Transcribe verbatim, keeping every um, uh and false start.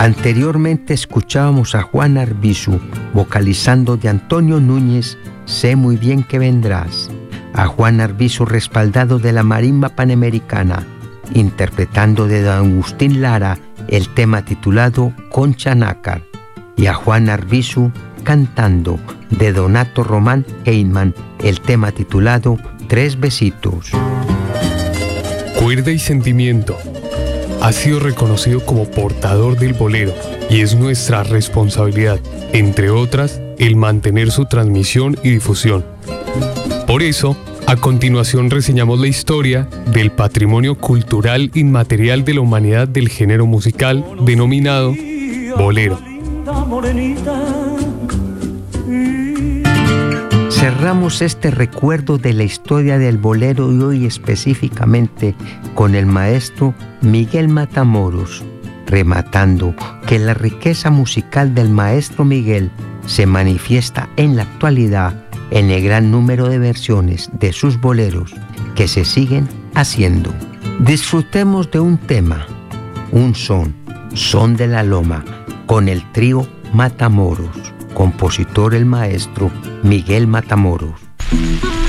Anteriormente escuchábamos a Juan Arbizu vocalizando de Antonio Núñez, Sé muy bien que vendrás. A Juan Arbizu respaldado de la Marimba Panamericana, interpretando de don Agustín Lara el tema titulado Concha Nácar. Y a Juan Arbizu cantando de Donato Román Heyman el tema titulado Tres Besitos. Cuerda y Sentimiento ha sido reconocido como portador del bolero y es nuestra responsabilidad, entre otras, el mantener su transmisión y difusión. Por eso, a continuación reseñamos la historia del patrimonio cultural inmaterial de la humanidad del género musical denominado bolero. Cerramos este recuerdo de la historia del bolero y hoy específicamente con el maestro Miguel Matamoros, rematando que la riqueza musical del maestro Miguel se manifiesta en la actualidad en el gran número de versiones de sus boleros que se siguen haciendo. Disfrutemos de un tema, un son, Son de la Loma, con el trío Matamoros, compositor el maestro Miguel Matamoros.